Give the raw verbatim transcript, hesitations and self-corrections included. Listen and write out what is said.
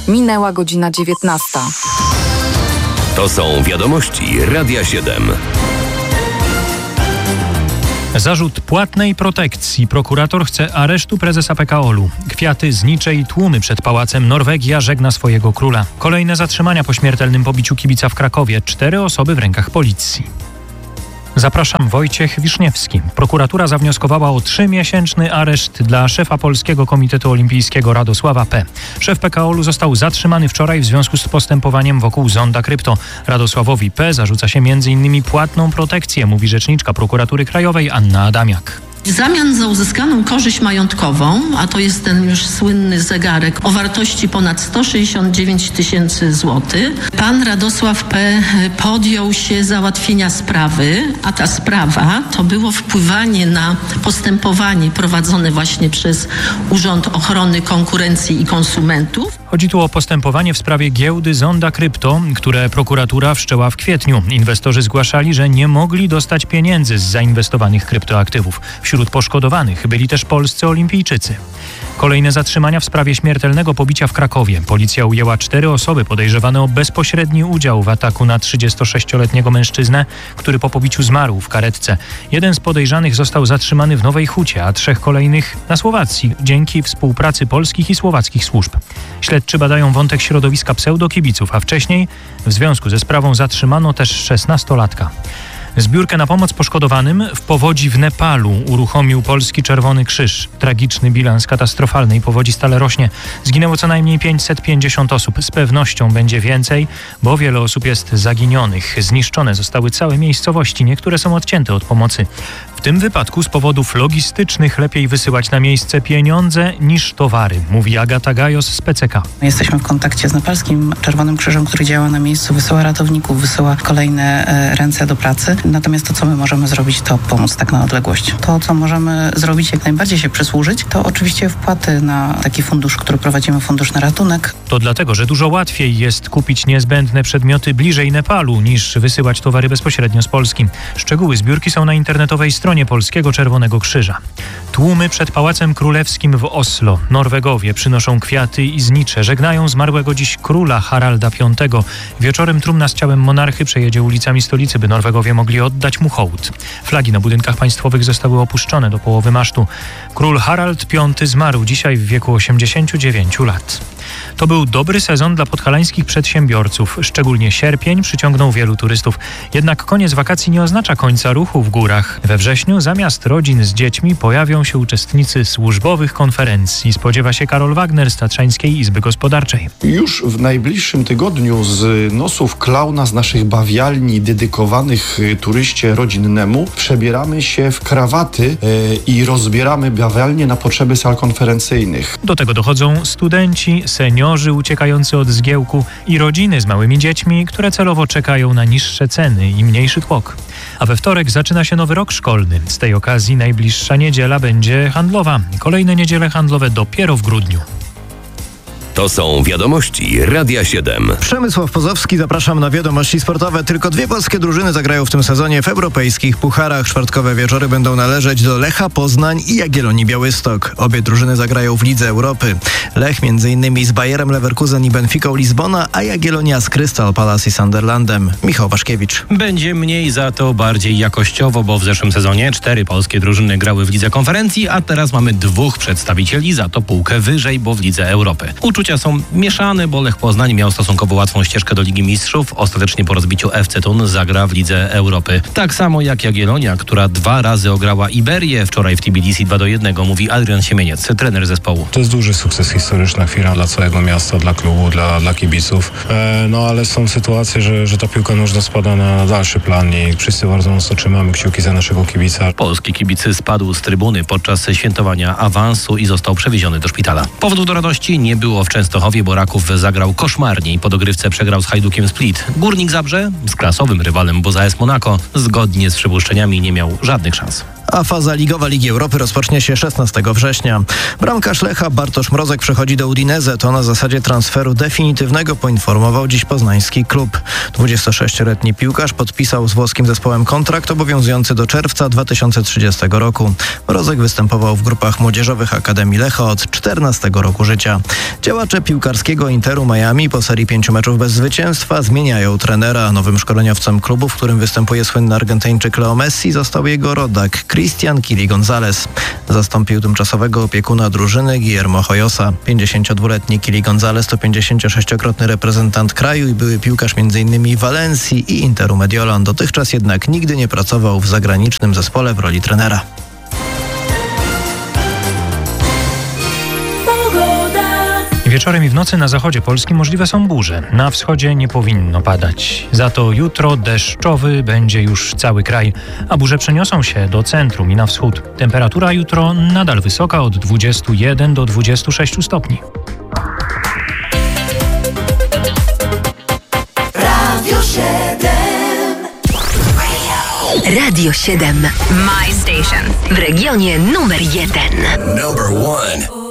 Minęła godzina dziewiętnasta. To są wiadomości Radia siedem. Zarzut płatnej protekcji. Prokurator chce aresztu prezesa P K O L-u. Kwiaty, znicze i tłumy przed pałacem. Norwegia żegna swojego króla. Kolejne zatrzymania po śmiertelnym pobiciu kibica w Krakowie. Cztery osoby w rękach policji. Zapraszam, Wojciech Wiszniewski. Prokuratura zawnioskowała o trzymiesięczny areszt dla szefa Polskiego Komitetu Olimpijskiego Radosława P. Szef P K O L-u został zatrzymany wczoraj w związku z postępowaniem wokół Zonda Krypto. Radosławowi P. zarzuca się między innymi płatną protekcję, mówi rzeczniczka Prokuratury Krajowej Anna Adamiak. W zamian za uzyskaną korzyść majątkową, a to jest ten już słynny zegarek o wartości ponad sto sześćdziesiąt dziewięć tysięcy złotych, pan Radosław P. podjął się załatwienia sprawy, a ta sprawa to było wpływanie na postępowanie prowadzone właśnie przez Urząd Ochrony Konkurencji i Konsumentów. Chodzi tu o postępowanie w sprawie giełdy Zonda Krypto, które prokuratura wszczęła w kwietniu. Inwestorzy zgłaszali, że nie mogli dostać pieniędzy z zainwestowanych kryptoaktywów. Wśród poszkodowanych byli też polscy olimpijczycy. Kolejne zatrzymania w sprawie śmiertelnego pobicia w Krakowie. Policja ujęła cztery osoby podejrzewane o bezpośredni udział w ataku na trzydziestosześcioletniego mężczyznę, który po pobiciu zmarł w karetce. Jeden z podejrzanych został zatrzymany w Nowej Hucie, a trzech kolejnych na Słowacji dzięki współpracy polskich i słowackich służb. Śledczy badają wątek środowiska pseudokibiców, a wcześniej w związku ze sprawą zatrzymano też szesnastolatka. Zbiórkę na pomoc poszkodowanym w powodzi w Nepalu uruchomił Polski Czerwony Krzyż. Tragiczny bilans katastrofalnej powodzi stale rośnie. Zginęło co najmniej pięćset pięćdziesiąt osób. Z pewnością będzie więcej, bo wiele osób jest zaginionych. Zniszczone zostały całe miejscowości. Niektóre są odcięte od pomocy. W tym wypadku z powodów logistycznych lepiej wysyłać na miejsce pieniądze niż towary, mówi Agata Gajos z P C K. Jesteśmy w kontakcie z Nepalskim Czerwonym Krzyżem, który działa na miejscu, wysyła ratowników, wysyła kolejne e, ręce do pracy. Natomiast to, co my możemy zrobić, to pomóc tak na odległość. To, co możemy zrobić, jak najbardziej się przysłużyć, to oczywiście wpłaty na taki fundusz, który prowadzimy, fundusz na ratunek. To dlatego, że dużo łatwiej jest kupić niezbędne przedmioty bliżej Nepalu, niż wysyłać towary bezpośrednio z Polski. Szczegóły zbiórki są na internetowej stronie Polskiego Czerwonego Krzyża. Tłumy przed Pałacem Królewskim w Oslo. Norwegowie przynoszą kwiaty i znicze. Żegnają zmarłego dziś króla Haralda Piątego. Wieczorem trumna z ciałem monarchy przejedzie ulicami stolicy, by Norwegowie mogli oddać mu hołd. Flagi na budynkach państwowych zostały opuszczone do połowy masztu. Król Harald Piąty zmarł dzisiaj w wieku osiemdziesięciu dziewięciu lat. To był dobry sezon dla podhalańskich przedsiębiorców. Szczególnie sierpień przyciągnął wielu turystów. Jednak koniec wakacji nie oznacza końca ruchu w górach. We wrześniu zamiast rodzin z dziećmi pojawią się uczestnicy służbowych konferencji. Spodziewa się Karol Wagner z Tatrzańskiej Izby Gospodarczej. Już w najbliższym tygodniu z nosów klauna z naszych bawialni dedykowanych turyście rodzinnemu przebieramy się w krawaty yy, i rozbieramy bawialnie na potrzeby sal konferencyjnych. Do tego dochodzą studenci, seniorzy uciekający od zgiełku i rodziny z małymi dziećmi, które celowo czekają na niższe ceny i mniejszy tłok. A we wtorek zaczyna się nowy rok szkolny. Z tej okazji najbliższa niedziela będzie handlowa. Kolejne niedziele handlowe dopiero w grudniu. To są wiadomości Radia siedem. Przemysław Pozowski, zapraszam na wiadomości sportowe. Tylko dwie polskie drużyny zagrają w tym sezonie w europejskich pucharach. Czwartkowe wieczory będą należeć do Lecha Poznań i Jagiellonii Białystok. Obie drużyny zagrają w Lidze Europy. Lech między innymi z Bayerem Leverkusen i Benficą Lizbona, a Jagiellonia z Crystal Palace i Sunderlandem. Michał Waszkiewicz. Będzie mniej, za to bardziej jakościowo, bo w zeszłym sezonie cztery polskie drużyny grały w Lidze Konferencji, a teraz mamy dwóch przedstawicieli, za to półkę wyżej, bo w Lidze Europy. Uczucia są mieszane, bo Lech Poznań miał stosunkowo łatwą ścieżkę do Ligi Mistrzów. Ostatecznie po rozbiciu F C Thun zagra w Lidze Europy. Tak samo jak Jagiellonia, która dwa razy ograła Iberię. Wczoraj w Tbilisi dwa do jednego, mówi Adrian Siemieniec, trener zespołu. To jest duży sukces, historyczna chwila dla całego miasta, dla klubu, dla, dla kibiców. E, no ale są sytuacje, że, że ta piłka nożna spada na dalszy plan i wszyscy bardzo mocno trzymamy kciuki za naszego kibica. Polski kibic spadł z trybuny podczas świętowania awansu i został przewieziony do szpitala. Powodów do radości nie było w Częstochowie, bo Raków zagrał koszmarnie i po dogrywce przegrał z Hajdukiem Split. Górnik Zabrze z klasowym rywalem, bo z A S Monako zgodnie z przypuszczeniami nie miał żadnych szans. A faza ligowa Ligi Europy rozpocznie się szesnastego września. Bramkarz Lecha Bartosz Mrozek przechodzi do Udinese. To na zasadzie transferu definitywnego, poinformował dziś poznański klub. dwudziestosześcioletni piłkarz podpisał z włoskim zespołem kontrakt obowiązujący do czerwca dwa tysiące trzydziestego roku. Mrozek występował w grupach młodzieżowych Akademii Lecha od czternastego roku życia. Działacze piłkarskiego Interu Miami po serii pięciu meczów bez zwycięstwa zmieniają trenera. Nowym szkoleniowcem klubu, w którym występuje słynny Argentyńczyk Leo Messi, został jego rodak Cristian Kili González. Zastąpił tymczasowego opiekuna drużyny Guillermo Hoyosa. pięćdziesięciodwuletni Kili González to pięćdziesięciosześciokrotny reprezentant kraju i były piłkarz m in Walencji i Interu Mediolan. Dotychczas jednak nigdy nie pracował w zagranicznym zespole w roli trenera. Wieczorem i w nocy na zachodzie Polski możliwe są burze. Na wschodzie nie powinno padać. Za to jutro deszczowy będzie już cały kraj, a burze przeniosą się do centrum i na wschód. Temperatura jutro nadal wysoka, od dwudziestu jeden do dwudziestu sześciu stopni. Radio siedem. Radio siedem. My station. W regionie numer jeden. Number one.